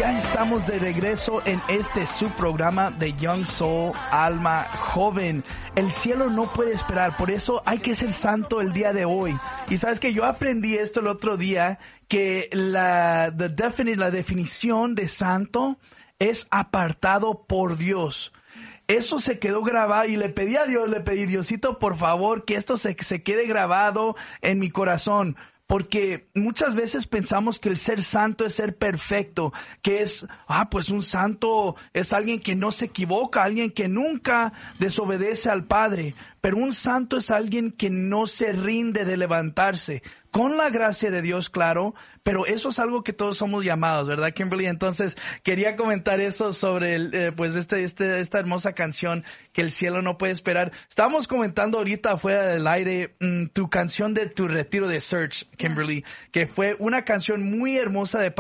ya estamos de regreso en este subprograma de Young Soul, Alma Joven. El cielo no puede esperar, por eso hay que ser santo el día de hoy. Y sabes que yo aprendí esto el otro día, que la definición de santo es apartado por Dios. Eso se quedó grabado y le pedí a Dios, Diosito, por favor, que esto se quede grabado en mi corazón. Porque muchas veces pensamos que el ser santo es ser perfecto, que es, pues un santo es alguien que no se equivoca, alguien que nunca desobedece al Padre. Pero un santo es alguien que no se rinde de levantarse, con la gracia de Dios, claro, pero eso es algo que todos somos llamados, ¿verdad, Kimberly? Entonces, quería comentar eso sobre esta hermosa canción, que el cielo no puede esperar. Estábamos comentando ahorita fuera del aire tu canción de tu retiro de Search, Kimberly, que fue una canción muy hermosa de